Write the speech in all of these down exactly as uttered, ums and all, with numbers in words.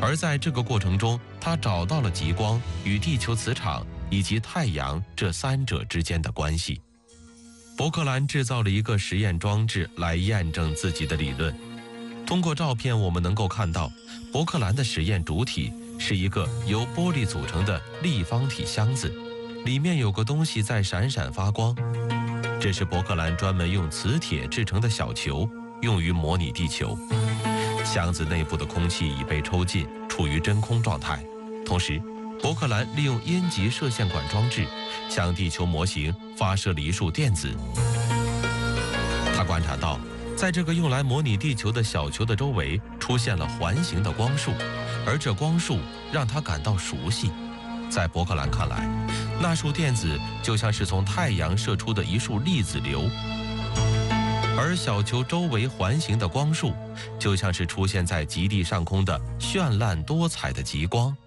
而在这个过程中，他找到了极光与地球磁场以及太阳这三者之间的关系。伯克兰制造了一个实验装置来验证自己的理论。通过照片我们能够看到，伯克兰的实验主体是一个由玻璃组成的立方体箱子，里面有个东西在闪闪发光。这是伯克兰专门用磁铁制成的小球，用于模拟地球。箱子内部的空气已被抽进，处于真空状态。同时，伯克兰利用阴极射线管装置向地球模型发射了一束电子。他观察到，在这个用来模拟地球的小球的周围出现了环形的光束，而这光束让他感到熟悉。在伯克兰看来，那束电子就像是从太阳射出的一束粒子流，而小球周围环形的光束就像是出现在极地上空的绚烂多彩的极光。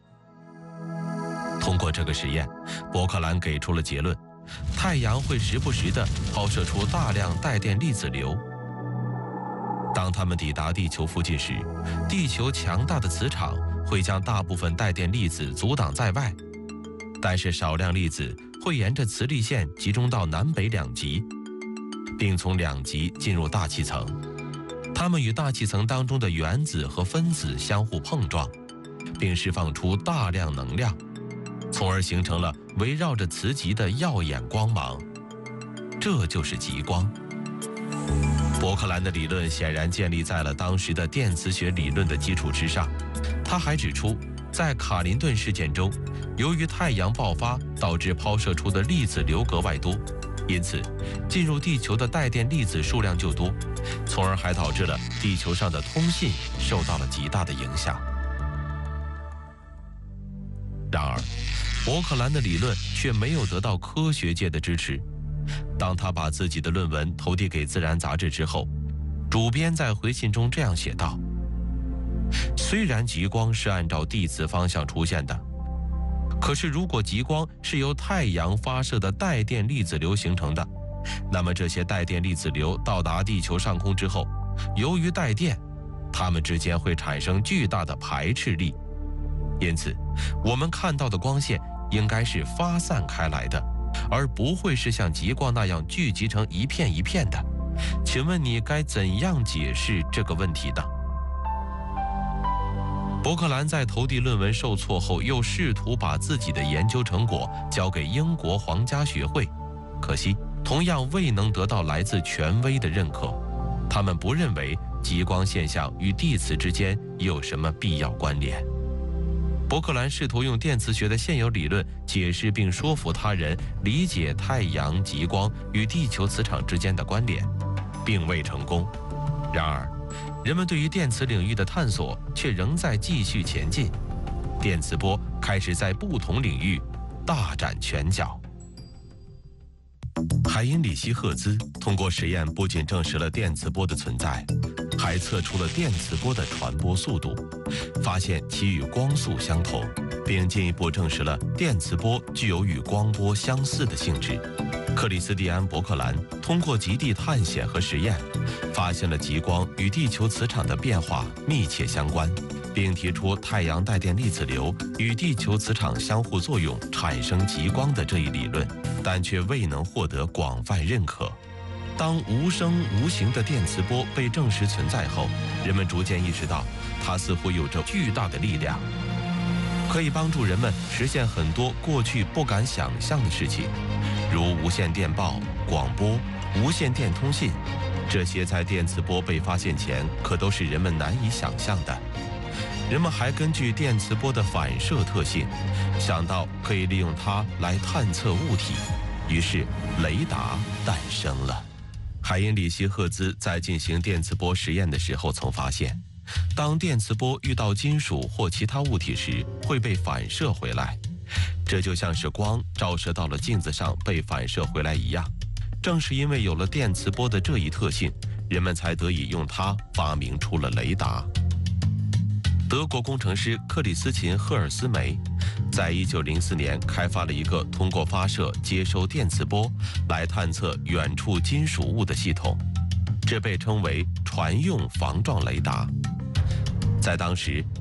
通过这个实验，伯克兰给出了结论：太阳会时不时地抛射出大量带电粒子流。当它们抵达地球附近时，地球强大的磁场会将大部分带电粒子阻挡在外，但是少量粒子会沿着磁力线集中到南北两极，并从两极进入大气层。它们与大气层当中的原子和分子相互碰撞，并释放出大量能量，从而形成了围绕着磁极的耀眼光芒。这就是极光。伯克兰的理论显然建立在了当时的电磁学理论的基础之上。他还指出，在卡林顿事件中，由于太阳爆发导致抛射出的粒子流格外多，因此进入地球的带电粒子数量就多，从而还导致了地球上的通信受到了极大的影响。然而，伯克兰的理论却没有得到科学界的支持。当他把自己的论文投递给《自然》杂志之后，主编在回信中这样写道：虽然极光是按照地磁方向出现的，可是如果极光是由太阳发射的带电粒子流形成的，那么这些带电粒子流到达地球上空之后，由于带电，它们之间会产生巨大的排斥力，因此我们看到的光线应该是发散开来的，而不会是像极光那样聚集成一片一片的。请问你该怎样解释这个问题呢？伯克兰在投递论文受挫后，又试图把自己的研究成果交给英国皇家学会，可惜同样未能得到来自权威的认可。他们不认为极光现象与地磁之间有什么必要关联。伯克兰试图用电磁学的现有理论解释并说服他人理解太阳极光与地球磁场之间的关联，并未成功。然而，人们对于电磁领域的探索却仍在继续前进，电磁波开始在不同领域大展拳脚。海因里希·赫兹通过实验不仅证实了电磁波的存在，还测出了电磁波的传播速度，发现其与光速相同，并进一步证实了电磁波具有与光波相似的性质。克里斯蒂安·伯克兰通过极地探险和实验，发现了极光与地球磁场的变化密切相关，并提出太阳带电粒子流与地球磁场相互作用产生极光的这一理论，但却未能获得广泛认可。当无声无形的电磁波被证实存在后，人们逐渐意识到它似乎有着巨大的力量，可以帮助人们实现很多过去不敢想象的事情，如无线电报、广播、无线电通信。这些在电磁波被发现前可都是人们难以想象的。人们还根据电磁波的反射特性，想到可以利用它来探测物体，于是雷达诞生了。海因里希·赫兹在进行电磁波实验的时候曾发现，当电磁波遇到金属或其他物体时，会被反射回来，这就像是光照射到了镜子上被反射回来一样。正是因为有了电磁波的这一特性，人们才得以用它发明出了雷达。德国工程师克里斯琴·赫尔斯梅在一九零四年开发了一个通过发射接收电磁波来探测远处金属物的系统，这被称为船用防撞雷达。在当时，